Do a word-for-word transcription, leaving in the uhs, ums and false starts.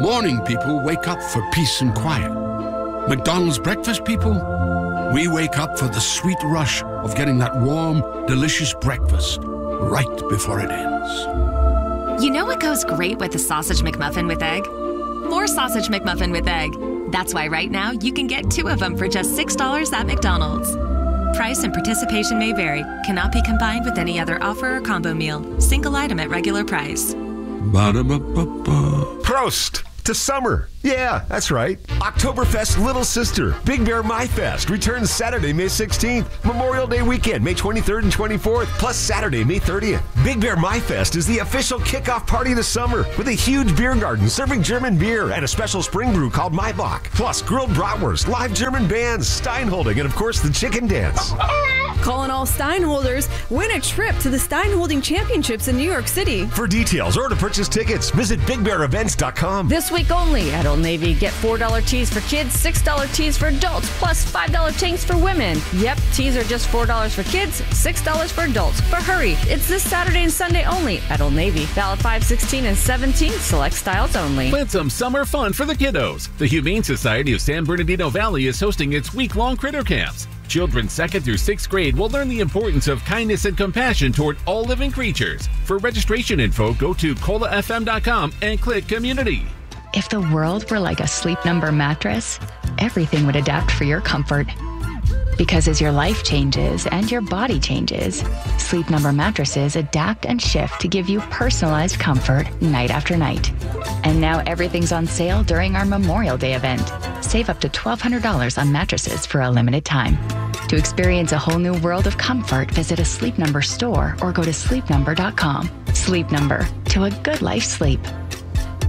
Morning people wake up for peace and quiet. McDonald's breakfast people, we wake up for the sweet rush of getting that warm, delicious breakfast right before it ends. You know what goes great with a Sausage McMuffin with egg? More Sausage McMuffin with egg. That's why right now you can get two of them for just six dollars at McDonald's. Price and participation may vary. Cannot be combined with any other offer or combo meal. Single item at regular price. Ba-da-ba-ba-ba. Prost to summer. Yeah, that's right. Oktoberfest Little Sister, Big Bear My Fest returns Saturday, May sixteenth. Memorial Day weekend, May twenty-third and twenty-fourth, plus Saturday, May thirtieth. Big Bear My Fest is the official kickoff party to summer with a huge beer garden serving German beer and a special spring brew called Maibach. Plus grilled bratwurst, live German bands, Steinholding, and of course the chicken dance. Calling all Steinholders, win a trip to the Steinholding Championships in New York City. For details or to purchase tickets, visit big bear events dot com. This week only at Old Navy, get four dollars tees for kids, six dollars tees for adults, plus five dollars tanks for women. Yep, tees are just four dollars for kids, six dollars for adults. But hurry, it's this Saturday and Sunday only at Old Navy. Valid five sixteen and seventeen, select styles only. Plan some summer fun for the kiddos. The Humane Society of San Bernardino Valley is hosting its week-long critter camps. Children second through sixth grade will learn the importance of kindness and compassion toward all living creatures. For registration info, go to cola f m dot com and click Community. If the world were like a Sleep Number mattress, everything would adapt for your comfort. Because as your life changes and your body changes, Sleep Number mattresses adapt and shift to give you personalized comfort night after night. And now everything's on sale during our Memorial Day event. Save up to twelve hundred dollars on mattresses for a limited time. To experience a whole new world of comfort, visit a Sleep Number store or go to sleep number dot com. Sleep Number, to a good life sleep.